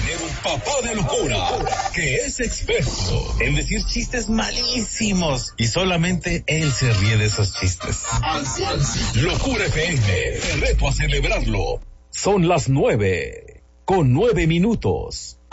tener un papá de locura que es experto en decir chistes malísimos y solamente él se ríe de esos chistes. Locura FM, te reto a celebrarlo. Son las 9:09.